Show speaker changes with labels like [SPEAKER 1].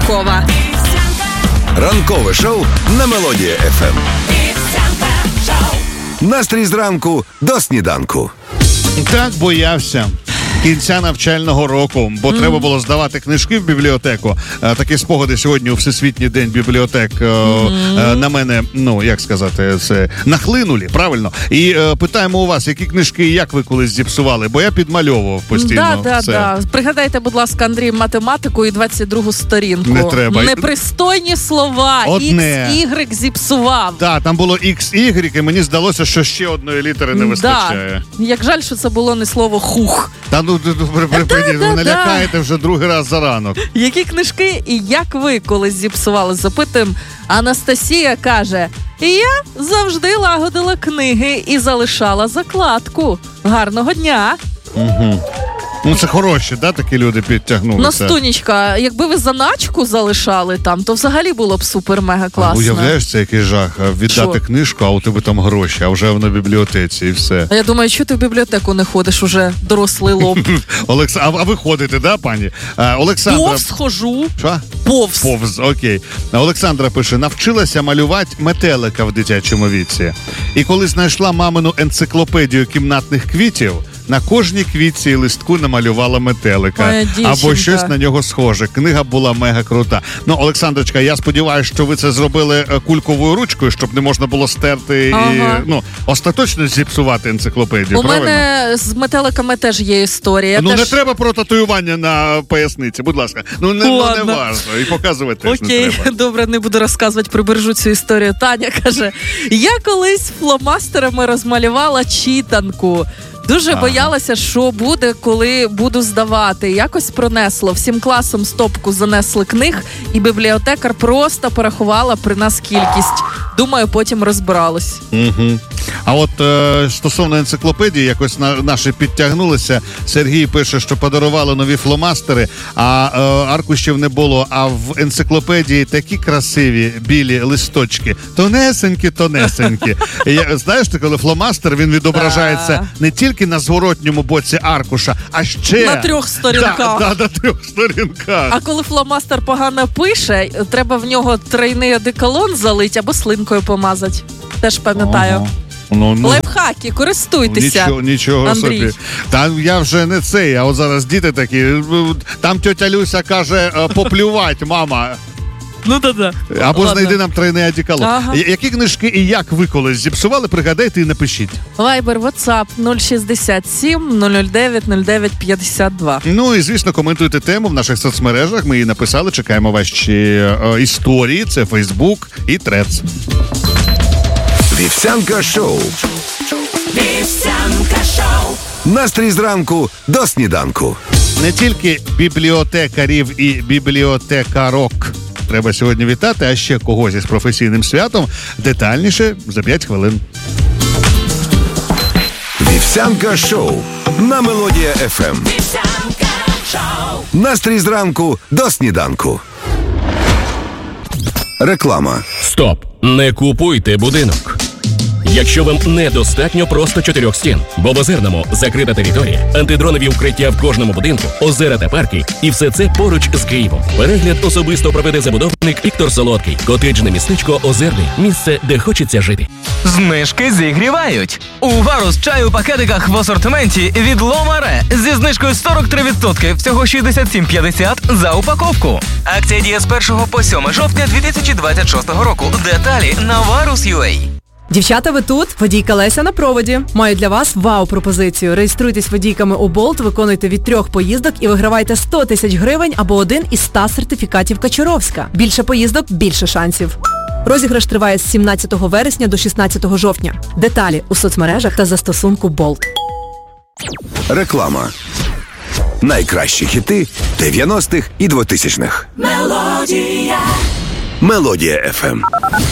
[SPEAKER 1] ранкова.
[SPEAKER 2] Ранкове шоу на Мелодія ФМ. Настрій зранку до сніданку.
[SPEAKER 3] Так боявся кінця навчального року, бо треба було здавати книжки в бібліотеку. Такі спогади сьогодні у Всесвітній день бібліотек на мене, як сказати, це нахлинули, правильно? І питаємо у вас, які книжки і як ви колись зіпсували, бо я підмальовував постійно.
[SPEAKER 1] Да. Пригадайте, будь ласка, Андрій, математику і 22-гу сторінку.
[SPEAKER 3] Не треба.
[SPEAKER 1] Непристойні слова.
[SPEAKER 3] Одне.
[SPEAKER 1] XY зіпсував.
[SPEAKER 3] Так, там було XY, і мені здалося, що ще одної літери не вистачає.
[SPEAKER 1] Як жаль, що це було не слово хух.
[SPEAKER 3] Та припиніть, ви налякаєте вже другий раз за ранок.
[SPEAKER 1] Які книжки і як ви колись зіпсували? Запитуємо. Анастасія каже: я завжди лагодила книги і залишала закладку. Гарного дня!
[SPEAKER 3] Угу. Це хороші, такі люди підтягнулися.
[SPEAKER 1] Настунечка, якби ви заначку залишали там, то взагалі було б супер-мега класно.
[SPEAKER 3] Уявляєш, це який жах? Віддати книжку, а у тебе там гроші, а вже в бібліотеці і все.
[SPEAKER 1] А я думаю, що ти в бібліотеку не ходиш, уже дорослий лоб.
[SPEAKER 3] А ви ходите, пані? Олександра...
[SPEAKER 1] Повз хожу.
[SPEAKER 3] Що?
[SPEAKER 1] Повз,
[SPEAKER 3] окей. Олександра пише: навчилася малювати метелика в дитячому віці. І коли знайшла мамину енциклопедію кімнатних квітів, на кожній квітці і листку намалювала метелика. Або щось на нього схоже. Книга була мега крута. Олександрочка, я сподіваюся, що ви це зробили кульковою ручкою, щоб не можна було стерти і остаточно зіпсувати енциклопедію, правильно?
[SPEAKER 1] У мене з метеликами теж є історія.
[SPEAKER 3] Не треба про татуювання на поясниці, будь ласка. Не важно. І показувати теж не треба.
[SPEAKER 1] Окей, добре, не буду розказувати, прибережу цю історію. Таня каже: я колись фломастерами розмалювала читанку. Дуже боялася, що буде, коли буду здавати. Якось пронесло. Всім класом стопку занесли книг, і бібліотекар просто порахувала при нас кількість. Думаю, потім розбиралась.
[SPEAKER 3] Угу. А от стосовно енциклопедії, якось наші підтягнулися. Сергій пише, що подарували нові фломастери, а аркушів не було. А в енциклопедії такі красиві білі листочки. Тонесенькі. Знаєш, коли фломастер, він відображається не тільки на зворотньому боці аркуша, а ще...
[SPEAKER 1] На 3 сторінках.
[SPEAKER 3] На 3 сторінках.
[SPEAKER 1] А коли фломастер погано пише, треба в нього тройний одеколон залить або слинкою помазати. Теж пам'ятаю. Лайфхаки, користуйтеся.
[SPEAKER 3] Нічого
[SPEAKER 1] Андрій.
[SPEAKER 3] собі. Там я вже не цей, а от зараз діти такі. Там тьотя Люся каже: поплювать, мама. Або знайди нам тройний одеколон.
[SPEAKER 1] Ага.
[SPEAKER 3] Які книжки і як ви колись зіпсували, пригадайте і напишіть.
[SPEAKER 1] Вайбер, WhatsApp 067 009 09 52.
[SPEAKER 3] І, звісно, коментуйте тему в наших соцмережах. Ми її написали, чекаємо ваші історії. Це Фейсбук і Трец.
[SPEAKER 2] Вівсянка шоу. Настрій зранку до сніданку.
[SPEAKER 3] Не тільки бібліотекарів і бібліотекарок треба сьогодні вітати, а ще когось із професійним святом. Детальніше за 5 хвилин.
[SPEAKER 2] Вівсянка шоу на Мелодія ФМ. Настрій зранку до сніданку. Реклама.
[SPEAKER 4] Стоп! Не купуйте будинок. Якщо вам недостатньо просто 4 стін, бо в Озерному закрита територія, антидронові укриття в кожному будинку, озера та парки, і все це поруч з Києвом. Перегляд особисто проведе забудовник Віктор Солодкий. Котеджне містечко Озерний. Місце, де хочеться жити.
[SPEAKER 5] Знижки зігрівають. У Варус чай у пакетиках в асортименті від Ломаре зі знижкою 43%, всього 67,50 за упаковку. Акція діє з 1 по 7 жовтня 2026 року. Деталі на Varus.ua.
[SPEAKER 6] Дівчата, ви тут? Водійка Леся на проводі. Маю для вас вау-пропозицію. Реєструйтесь водійками у Болт, виконуйте від 3 поїздок і вигравайте 100 тисяч гривень або один із 100 сертифікатів Качуровська. Більше поїздок – більше шансів. Розіграш триває з 17 вересня до 16 жовтня. Деталі у соцмережах та застосунку Болт.
[SPEAKER 2] Реклама. Найкращі хіти 90-х і 2000-х. Мелодія ФМ.